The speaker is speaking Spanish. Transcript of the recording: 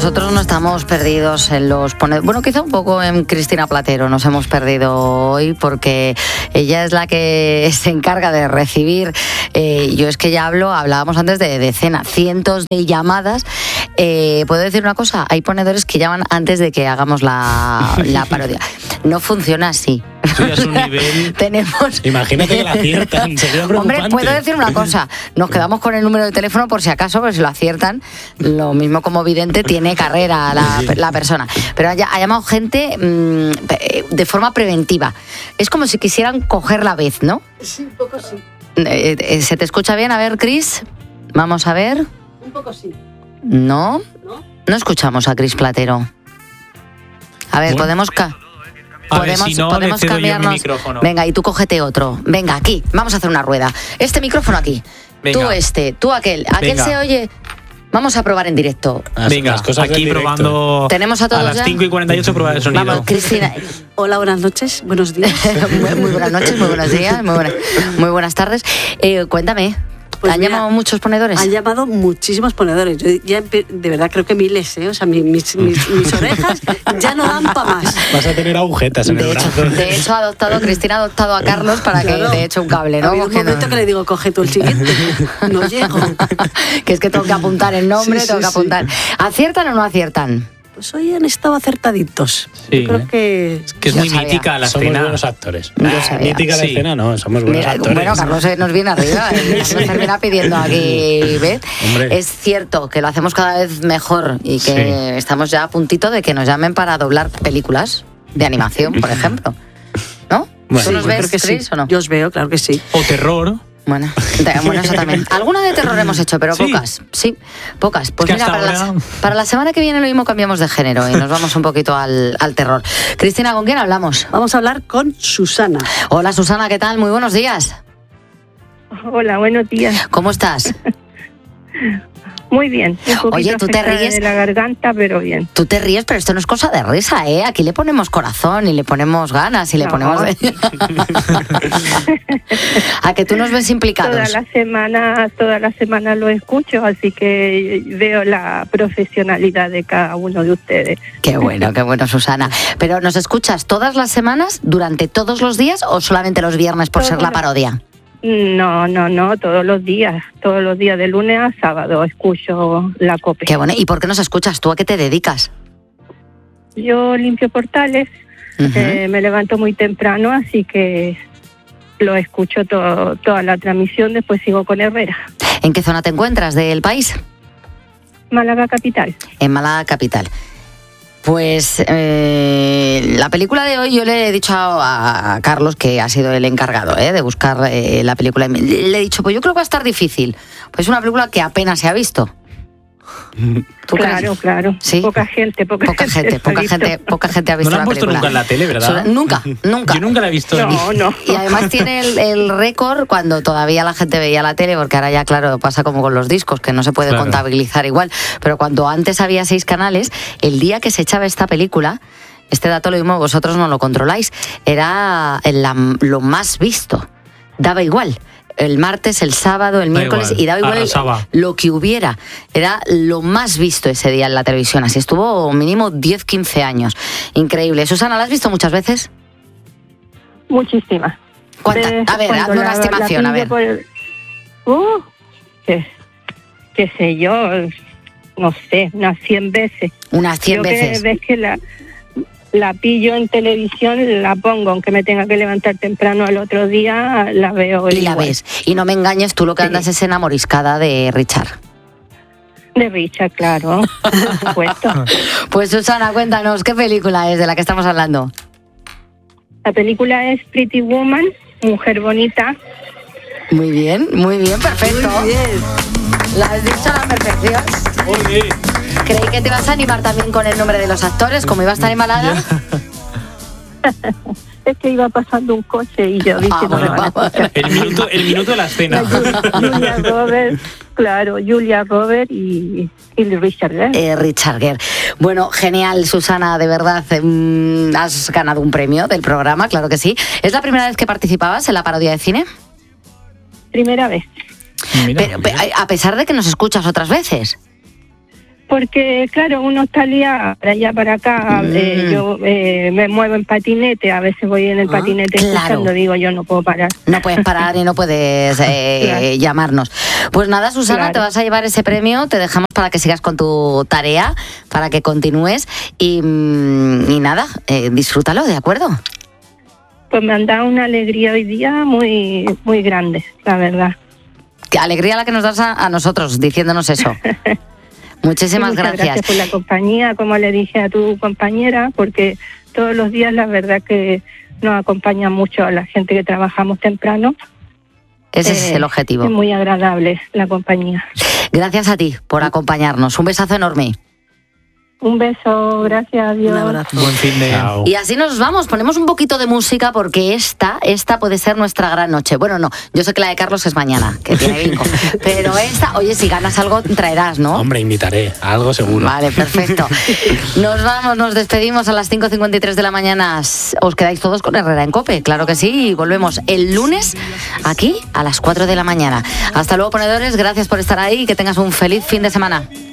nosotros no estamos perdidos en los ponedores. Bueno, quizá un poco en Cristina Platero nos hemos perdido hoy porque ella es la que se encarga de recibir. Yo es que ya hablábamos antes de decenas, cientos de llamadas. ¿Puedo decir una cosa? Hay ponedores que llaman antes de que hagamos la parodia. No funciona así. Eso ya es un nivel. Imagínate que la aciertan. Sería preocupante. Hombre, puedo decir una cosa. Nos quedamos con el número de teléfono por si acaso, pero si lo aciertan, lo mismo como vidente tiene carrera la persona. Pero ha llamado gente de forma preventiva. Es como si quisieran coger la vez, ¿no? Sí, un poco sí. ¿Se te escucha bien? A ver, Cris. Vamos a ver. Un poco sí. ¿No? No escuchamos a Cris Platero. A ver, podemos cambiarnos. Venga, y tú cógete otro. Venga, aquí, vamos a hacer una rueda. Este micrófono aquí. Venga. Tú aquel. Aquel se oye. Vamos a probar en directo. Venga, las cosas aquí probando. Tenemos a todos a las ya. 5:48 probar el sonido. Vamos, Cristina. Hola, buenas noches, buenos días. Muy buenas noches, muy buenos días, muy buenas tardes. Cuéntame. Pues ¿Han llamado muchos ponedores? Han llamado muchísimos ponedores. Yo ya de verdad creo que miles, ¿eh? O sea, mis orejas ya no dan para más. Vas a tener agujetas en el brazo. De hecho, Cristina ha adoptado a Carlos para que le eche un cable, ¿no? Ha habido un momento que le digo, coge tú el siguiente. No llego. Que es que tengo que apuntar el nombre, Sí, tengo que apuntar. ¿Aciertan o no aciertan? Pues hoy han estado acertaditos. Sí, yo creo que es que es muy mítica la somos escena. buenos actores. Mítica la escena, no, somos buenos actores. Bueno, Carlos nos viene arriba y nos termina pidiendo aquí, ¿ves? Hombre. Es cierto que lo hacemos cada vez mejor y que estamos ya a puntito de que nos llamen para doblar películas de animación, por ejemplo. ¿No? Bueno, ¿Tú nos ves, que Cris, sí. o no? Yo os veo, claro que sí. O terror. Bueno, eso también. Alguna de terror hemos hecho, pero Sí. pocas. Sí, pocas. Pues Es que mira, hasta para la semana que viene lo mismo cambiamos de género y nos vamos un poquito al terror. Cristina, ¿con quién hablamos? Vamos a hablar con Susana. Hola, Susana, ¿qué tal? Muy buenos días. Hola, buenos días. ¿Cómo estás? Muy bien. Un poquito Oye, tú te afectada ríes. de la garganta, pero bien. Tú te ríes, pero esto no es cosa de risa, ¿eh? Aquí le ponemos corazón y le ponemos ganas y le No. ponemos... A que tú nos ves implicados. Toda la semana lo escucho, así que veo la profesionalidad de cada uno de ustedes. Qué bueno, Susana. ¿Pero nos escuchas todas las semanas, durante todos los días o solamente los viernes por ser la parodia? No, todos los días de lunes a sábado escucho la COPE. Qué bueno. ¿Y por qué nos escuchas? ¿Tú a qué te dedicas? Yo limpio portales, me levanto muy temprano, así que lo escucho toda la transmisión, después sigo con Herrera. ¿En qué zona te encuentras del país? Málaga capital. En Málaga capital. Pues la película de hoy yo le he dicho a Carlos, que ha sido el encargado de buscar la película, le he dicho, pues yo creo que va a estar difícil. Pues es una película que apenas se ha visto. ¿Tú Claro. ¿Sí? Poca gente ha visto ha visto No la han puesto película. nunca en la tele, ¿verdad? Nunca. Yo nunca la he visto. No. Y además tiene el récord cuando todavía la gente veía la tele, porque ahora ya, claro, pasa como con los discos, que no se puede contabilizar igual. Pero cuando antes había 6 canales, el día que se echaba esta película, este dato lo mismo vosotros no lo controláis, era lo más visto. Daba igual. El martes, el sábado, el miércoles, igual, y daba igual lo que hubiera. Era lo más visto ese día en la televisión. Así estuvo mínimo 10-15 años. Increíble. Susana, ¿la has visto muchas veces? Muchísimas. ¿Cuántas? A ver, hazme una estimación, a ver. Qué sé yo, no sé, unas 100 veces. Unas 100 veces. Ves que la pillo en televisión, la pongo, aunque me tenga que levantar temprano el otro día, la veo. Y la ves. Y no me engañes, tú lo que andas es enamoriscada de Richard. De Richard, claro, por supuesto. Pues Susana, cuéntanos, ¿qué película es de la que estamos hablando? La película es Pretty Woman, Mujer Bonita. Muy bien, perfecto. Muy bien. La has dicho a la perfección. Oye. Creí que te ibas a animar también con el nombre de los actores, como iba a estar embalada. Es que iba pasando un coche y yo dije, no me van a escuchar. El minuto de la escena. Julia Roberts y Richard Gere. Richard Gere. Bueno, genial, Susana, de verdad. Has ganado un premio del programa, claro que sí. ¿Es la primera vez que participabas en la parodia de cine? Primera vez. Mira, Pero a pesar de que nos escuchas otras veces. Porque, claro, uno está liado para allá, para acá. Yo me muevo en patinete, a veces voy en el patinete escuchando, digo, yo no puedo parar. No puedes parar y no puedes claro. llamarnos. Pues nada, Susana, claro. Te vas a llevar ese premio, te dejamos para que sigas con tu tarea, para que continúes y nada, disfrútalo, ¿de acuerdo? Pues me han dado una alegría hoy día muy, muy grande, la verdad. Qué alegría la que nos das a nosotros, diciéndonos eso. Muchísimas muchas gracias por la compañía, como le dije a tu compañera, porque todos los días la verdad que nos acompaña mucho a la gente que trabajamos temprano. Ese es el objetivo. Es muy agradable la compañía. Gracias a ti por acompañarnos. Un besazo enorme. Un beso, gracias, adiós. Un abrazo. Buen fin de... Y así nos vamos, ponemos un poquito de música porque esta puede ser nuestra gran noche. Bueno, no, yo sé que la de Carlos es mañana, que tiene bingo. Pero esta, oye, si ganas algo traerás, ¿no? Hombre, invitaré, algo seguro. Vale, perfecto. Nos vamos, nos despedimos a las 5:53 de la mañana. Os quedáis todos con Herrera en COPE, claro que sí. Y volvemos el lunes aquí a las 4 de la mañana. Hasta luego, ponedores, gracias por estar ahí y que tengas un feliz fin de semana.